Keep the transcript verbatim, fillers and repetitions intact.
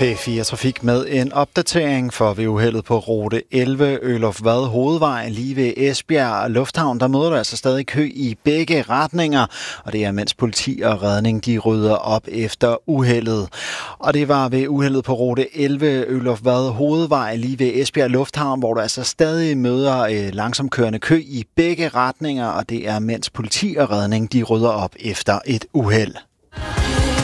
P fire Trafik med en opdatering for ved uheldet på rute elleve Øluf Vad Hovedvej lige ved Esbjerg Lufthavn. Der møder der altså stadig kø i begge retninger, og det er mens politi og redning de rydder op efter uheldet. Og det var ved uheldet på rute elleve Øluf Vad Hovedvej lige ved Esbjerg Lufthavn, hvor der altså stadig møder øh, langsomkørende kø i begge retninger, og det er mens politi og redning de rydder op efter et uheld.